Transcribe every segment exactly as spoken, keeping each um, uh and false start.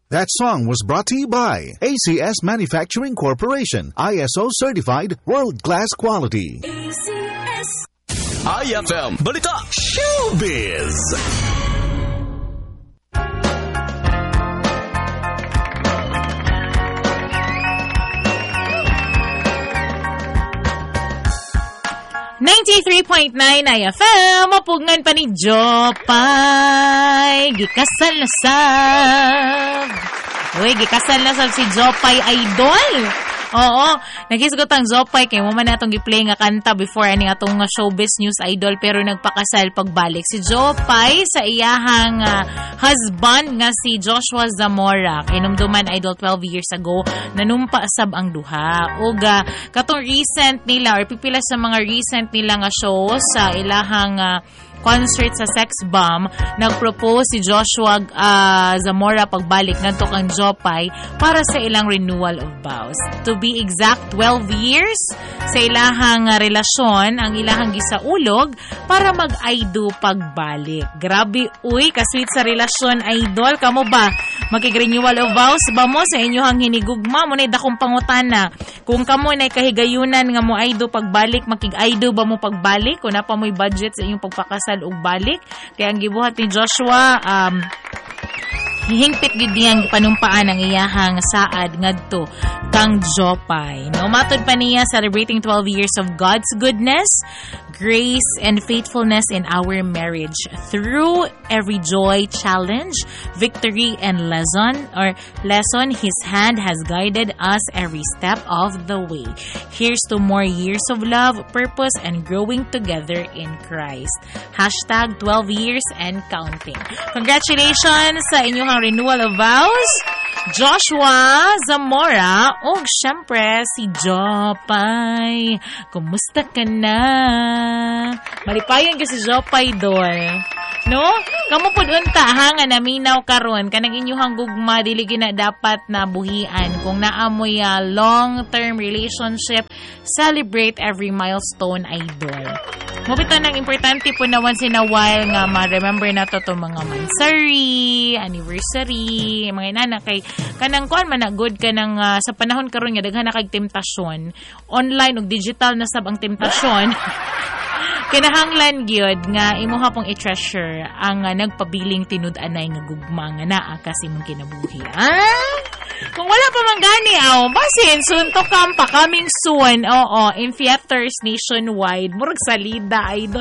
That song was brought to you by A C S Manufacturing Corporation, I S O certified, world-class quality. A C S I F M Balita Showbiz. ninety-three point nine I F M, mapugngan pa ni Jopay. Gikasal na sab. Uy, gikasal na sab si Jopay Idol. Oo, nagisgot ang Jopay kay mo man natong gi-play nga kanta before ani atong uh, showbiz news idol pero nagpakasal pagbalik si Jopay sa iyahang uh, husband nga si Joshua Zamora. Kay numduman idol twelve years ago nanumpa sab ang duha. Ug uh, katong recent nila or pipila sa mga recent nila nga shows sa ilahang uh, concert sa Sex Bomb, nagpropose si Joshua uh, Zamora pagbalik ngadto kang Jopay para sa ilang renewal of vows. To be exact, twelve years sa ilahang uh, relasyon ang ilahang gisaulog para mag-aido pagbalik. Grabe, uy, kasweet sa relasyon, idol. Kamo ba? Makig-renewal of vows ba mo sa inyohang hinigugma? Munay dakong pangutana. Kung kamo nay kahigayunan nga mo aido pagbalik, makig-aido ba mo pagbalik? Kung na pa mo'y budget sa inyong pagpakasal og balik, kaya ang gibuhat ni Joshua um hihingpit gid niyang panumpaan ang iyahang saad ngadto kang Jopay. No, matod pa niya celebrating twelve years of God's goodness, grace, and faithfulness in our marriage through every joy, challenge, victory, and lesson or lesson His hand has guided us every step of the way. Here's to more years of love, purpose, and growing together in Christ. Hashtag twelve years and counting. Congratulations sa inyong renewal of vows, Joshua Zamora, o syempre si Jopay. Kumusta ka na? Malipayon ka si Jopay doon. No? Kamu pud unta ha nga naminaw karon kanang inyong gugma dili gina dapat na buhian kung naamoy uh, long-term relationship, celebrate every milestone, idol. Mabito nang importante po na once in a while nga ma-remember na to to mga mansari, anniversary, mga inana kay kanang kuan man na good ka nang uh, sa panahon karon nga daghan na kay temptasyon, online ug digital na sab ang temptasyon. Kinahanglan gyud nga imuha pong i-treasure ang uh, nagpabiling tinud-anay nga gugma nga naa kasi mong kinabuhi. Ah? Kung wala pa man gani, aw, basin, suntok kam pa coming soon. Oo, in theaters nationwide. Murag salida, idol.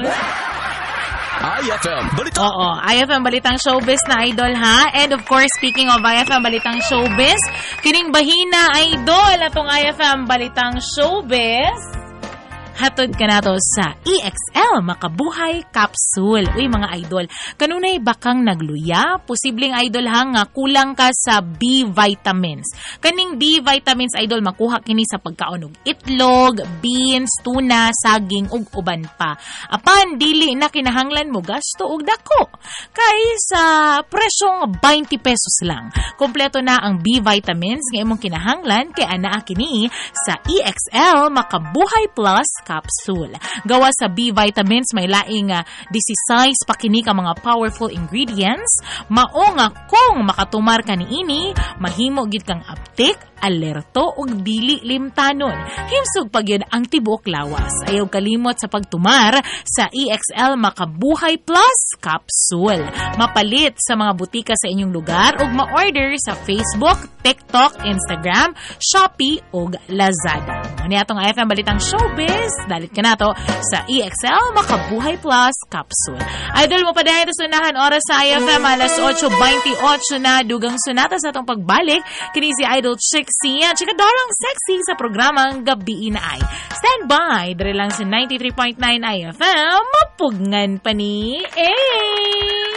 I F M Balita. Oo, I F M Balitang Showbiz na, idol, ha? And of course, speaking of I F M Balitang Showbiz, kining bahina, idol, atong I F M Balitang Showbiz, hatod ka na to sa E X L Makabuhay Capsule. Uy, mga idol, kanunay bakang nagluya? Posibleng, idol, ha, nga kulang ka sa B vitamins. Kaning B vitamins, idol, makuha kini sa pagkaon og itlog, beans, tuna, saging, ug uban pa. Apan, dili na kinahanglan mo gasto og dako. Kay sa presyong twenty pesos lang, kompleto na ang B vitamins nga imong kinahanglan kay anaa kini sa E X L Makabuhay Plus Capsule. Gawa sa B vitamins, may laing uh, disisize pa kini ka mga powerful ingredients. Mao nga kung makatumar ka niini, mahimo gid kang aptik, alerto ug dili limtanon. Himsog pa gyud ang tibuok lawas. Ayaw kalimot sa pagtumar sa E X L Makabuhay Plus Capsule. Mapalit sa mga butika sa inyong lugar ug ma-order sa Facebook, TikTok, Instagram, Shopee ug Lazada. Ani atong I F M Balitang Showbiz, dalit ka nato sa E X L Makabuhay Plus Capsule. Idol mo pa dahil sa sunahan oras sa I F M alas eight twenty-eight na dugang sunata sa atong pagbalik kini si Idol Chick siya chikadarang sexy sa programang Gabi na Ay. Stand by, dere lang sa ninety-three point nine I F M, mapugngan pa ni eh.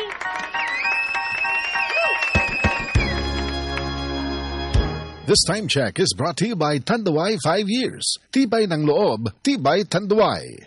This time check is brought to you by Tanduay five years. Tibay ng loob, Tibay Tanduay.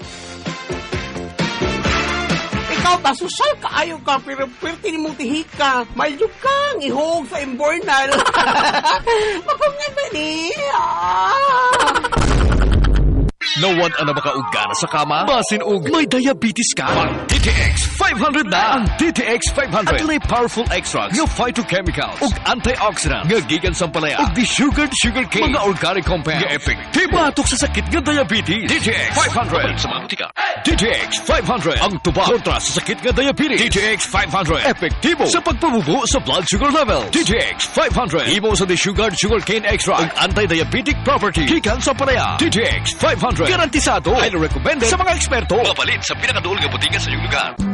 Ikaw ta, sosyal ka, ayaw ka, pero pwerte ni mong tihika. Malyog kang ihog sa imbornal. Mapungan ba ni? Ah. No one ang nabakaugana sa kama. Basin og may diabetes ka. Ang D T X five hundred na. Ang D T X five hundred. At powerful extracts nga phytochemicals ug antioxidant nga gikan sa palaya ug desugared sugarcane. Mga organic compounds nga effective batok sa sakit nga diabetes. D T X five hundred. Sa mga butika. D T X five hundred. Ang tuba kontra sa sakit nga diabetes. D T X five hundred. Epektibo sa pagpabubo sa blood sugar level. D T X five hundred. Imo sa desugared sugarcane extract ug anti-diabetic property. Gikan sa palaya. D T X five hundred. Garantisado. Highly recommended sa mga eksperto. Mapalit sa pinakaduol nga butika sa iyong lugar.